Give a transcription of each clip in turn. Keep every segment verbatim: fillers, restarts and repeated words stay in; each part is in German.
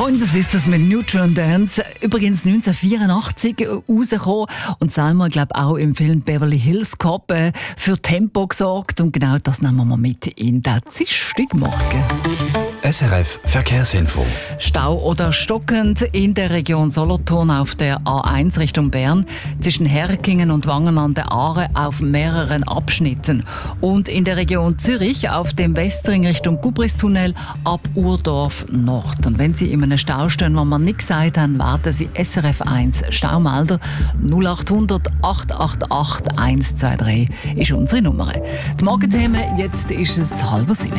Und das ist das mit Neutron Dance. Übrigens neunzehnhundertvierundachtzig rausgekommen. Und Salma, glaube auch im Film Beverly Hills Cop äh, für Tempo gesorgt. Und genau das nehmen wir mal mit in den Dienstagmorgen. S R F Verkehrsinfo. Stau oder stockend in der Region Solothurn auf der A eins Richtung Bern, zwischen Herkingen und Wangen an der Aare auf mehreren Abschnitten. Und in der Region Zürich auf dem Westring Richtung Gubristunnel ab Urdorf Nord. Und wenn Sie in einem Stau stehen, wo man nicht gesagt haben, warten Sie S R F eins Staumelder null acht hundert acht acht acht eins zwei drei ist unsere Nummer. Die Morgenthemen, jetzt ist es halb sieben.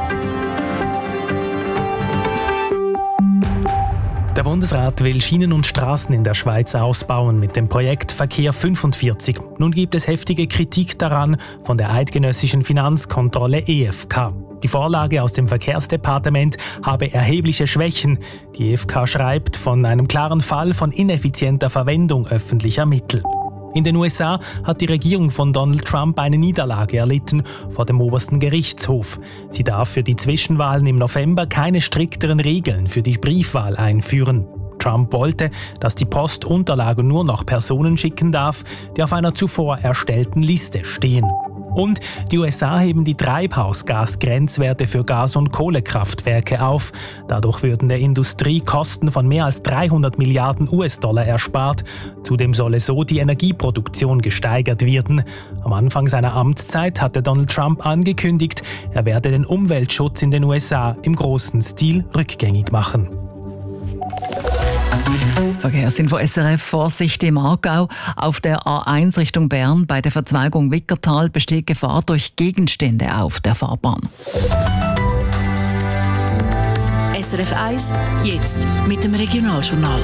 Der Bundesrat will Schienen und Straßen in der Schweiz ausbauen mit dem Projekt Verkehr fünfundvierzig. Nun gibt es heftige Kritik daran von der eidgenössischen Finanzkontrolle E F K. Die Vorlage aus dem Verkehrsdepartement habe erhebliche Schwächen. Die E F K schreibt von einem klaren Fall von ineffizienter Verwendung öffentlicher Mittel. In den U S A hat die Regierung von Donald Trump eine Niederlage erlitten vor dem obersten Gerichtshof. Sie darf für die Zwischenwahlen im November keine strikteren Regeln für die Briefwahl einführen. Trump wollte, dass die Post Unterlagen nur noch Personen schicken darf, die auf einer zuvor erstellten Liste stehen. Und die U S A heben die Treibhausgasgrenzwerte für Gas- und Kohlekraftwerke auf. Dadurch würden der Industrie Kosten von mehr als dreihundert Milliarden U S-Dollar erspart. Zudem solle so die Energieproduktion gesteigert werden. Am Anfang seiner Amtszeit hatte Donald Trump angekündigt, er werde den Umweltschutz in den U S A im großen Stil rückgängig machen. Verkehrsinfo S R F, Vorsicht im Aargau. Auf der A eins Richtung Bern bei der Verzweigung Wickertal besteht Gefahr durch Gegenstände auf der Fahrbahn. S R F eins, jetzt mit dem Regionaljournal.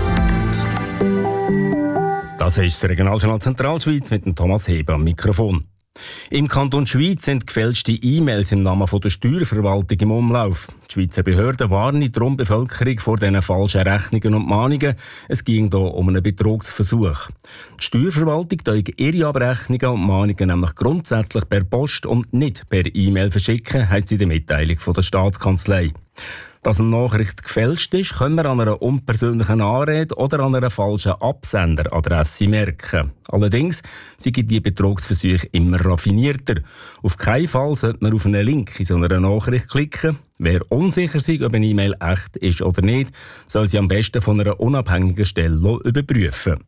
Das ist das Regionaljournal Zentralschweiz mit dem Thomas Heber am Mikrofon. Im Kanton Schwyz sind gefälschte E-Mails im Namen der Steuerverwaltung im Umlauf. Die Schweizer Behörden warnen darum die Bevölkerung vor diesen falschen Rechnungen und Mahnungen. Es ging hier um einen Betrugsversuch. Die Steuerverwaltung tut ihre Abrechnungen und Mahnungen nämlich grundsätzlich per Post und nicht per E-Mail verschicken, heisst in der Mitteilung von der Staatskanzlei. Dass eine Nachricht gefälscht ist, können wir an einer unpersönlichen Anrede oder an einer falschen Absenderadresse merken. Allerdings sind die Betrugsversuche immer raffinierter. Auf keinen Fall sollte man auf einen Link in so einer Nachricht klicken. Wer unsicher ist, ob eine E-Mail echt ist oder nicht, soll sie am besten von einer unabhängigen Stelle überprüfen.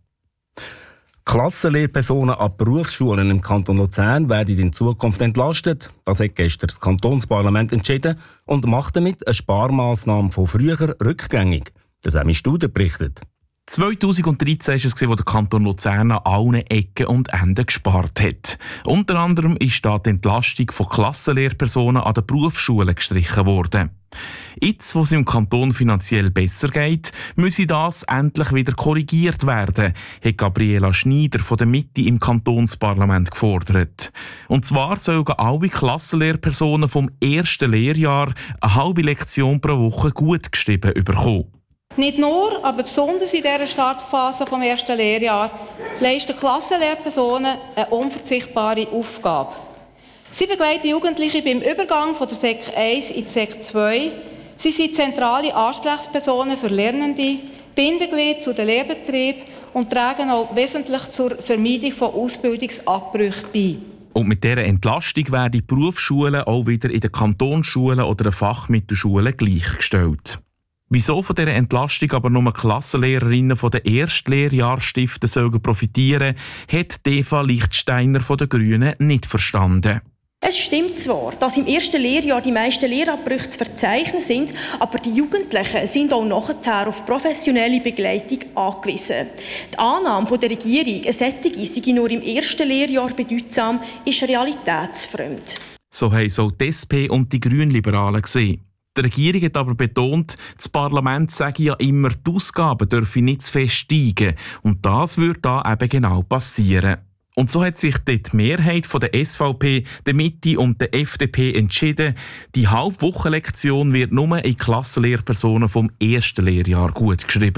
Klassenlehrpersonen an Berufsschulen im Kanton Luzern werden in Zukunft entlastet. Das hat gestern das Kantonsparlament entschieden und macht damit eine Sparmaßnahme von früher rückgängig. Das haben wir Studien berichtet. zweitausenddreizehn war es, wo der Kanton Luzern an allen Ecken und Enden gespart hat. Unter anderem ist da die Entlastung von Klassenlehrpersonen an den Berufsschulen gestrichen worden. Jetzt, wo es im Kanton finanziell besser geht, müsse das endlich wieder korrigiert werden, hat Gabriela Schneider von der Mitte im Kantonsparlament gefordert. Und zwar sollen alle Klassenlehrpersonen vom ersten Lehrjahr eine halbe Lektion pro Woche gut geschrieben bekommen. Nicht nur, aber besonders in dieser Startphase des ersten Lehrjahres leisten Klassenlehrpersonen eine unverzichtbare Aufgabe. Sie begleiten Jugendliche beim Übergang von der Sek eins in die Sek zwei. Sie sind zentrale Ansprechpersonen für Lernende, Bindeglied zu den Lehrbetrieben und tragen auch wesentlich zur Vermeidung von Ausbildungsabbrüchen bei. Und mit dieser Entlastung werden die Berufsschulen auch wieder in den Kantonsschulen oder den Fachmittelschulen gleichgestellt. Wieso von dieser Entlastung aber nur Klassenlehrerinnen von den Erstlehrjahrstiften sollen profitieren, hat Eva Lichtsteiner von den Grünen nicht verstanden. Es stimmt zwar, dass im ersten Lehrjahr die meisten Lehrabbrüche zu verzeichnen sind, aber die Jugendlichen sind auch nachher auf professionelle Begleitung angewiesen. Die Annahme der Regierung, eine solche sei nur im ersten Lehrjahr bedeutsam, ist realitätsfremd. So haben es auch die S P und die Grünliberalen gesehen. Die Regierung hat aber betont, das Parlament sage ja immer, die Ausgaben dürfen nicht zu fest steigen. Und das würde da eben genau passieren. Und so hat sich dort die Mehrheit von der S V P, der Mitte und der F D P entschieden, die Halbwochenlektion wird nur in Klassenlehrpersonen vom ersten Lehrjahr gut geschrieben.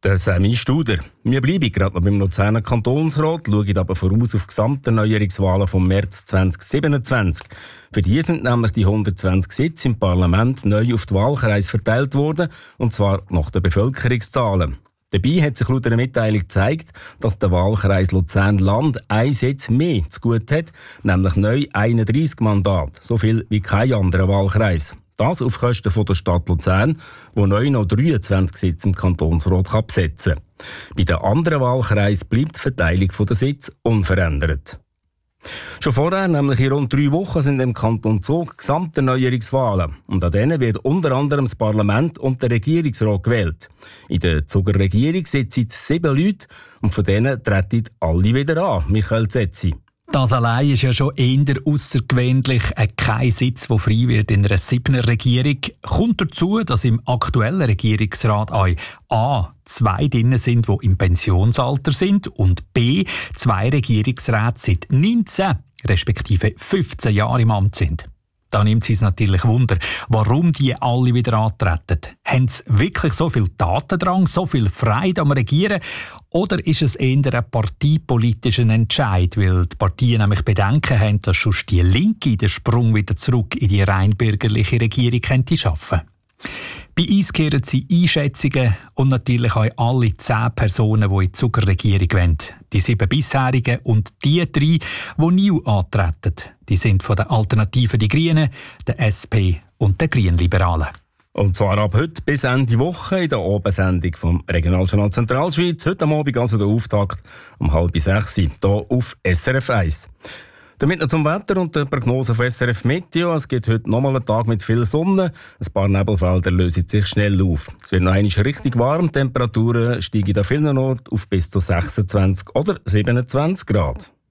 Der Sammy Studer. Wir bleiben gerade noch beim Luzerner Kantonsrat, schauen aber voraus auf die Gesamterneuerungswahlen vom März zwanzig siebenundzwanzig. Für die sind nämlich die hundertzwanzig Sitze im Parlament neu auf die Wahlkreise verteilt worden, und zwar nach den Bevölkerungszahlen. Dabei hat sich laut einer Mitteilung gezeigt, dass der Wahlkreis Luzern-Land einen Sitz mehr zu gut hat, nämlich neu einunddreissig Mandate, so viel wie kein anderer Wahlkreis. Das auf Kosten von der Stadt Luzern, die neu noch dreiundzwanzig Sitze im Kantonsrat kann besetzen kann. Bei den anderen Wahlkreisen bleibt die Verteilung der Sitze unverändert. Schon vorher, nämlich in rund drei Wochen, sind im Kanton Zug Gesamterneuerungswahlen. Und an denen wird unter anderem das Parlament und der Regierungsrat gewählt. In der Zuger Regierung sitzen sieben Leute und von denen treten alle wieder an, Michael Zetzi. Das allein ist ja schon eher außergewöhnlich. Kein Sitz, der frei wird in einer siebener Regierung. Kommt dazu, dass im aktuellen Regierungsrat auch A. zwei drin sind, die im Pensionsalter sind und B. zwei Regierungsräte seit neunzehn respektive fünfzehn Jahren im Amt sind. Da nimmt es natürlich Wunder, warum die alle wieder antreten. Haben sie wirklich so viel Tatendrang, so viel Freude am Regieren? Oder ist es eher ein parteipolitischer Entscheid, weil die Parteien nämlich Bedenken haben, dass schon die Linke den Sprung wieder zurück in die rein bürgerliche Regierung könnte schaffen? Bei uns kehren sie Einschätzungen und natürlich auch alle zehn Personen, die in die Zuckerregierung wollen. Die sieben bisherigen und die drei, die neu antreten. Die sind von der Alternative Die Grünen, der S P und der Grünliberalen. Und zwar ab heute bis Ende Woche in der Abendsendung vom Regionaljournal Zentralschweiz. Heute am Abend also der Auftakt um halb sechs hier auf S R F eins. Damit noch zum Wetter und der Prognose von S R F Meteo. Es gibt heute nochmal einen Tag mit viel Sonne. Ein paar Nebelfelder lösen sich schnell auf. Es wird noch einmal richtig warm. Die Temperaturen steigen an vielen Orten auf bis zu sechsundzwanzig oder siebenundzwanzig Grad.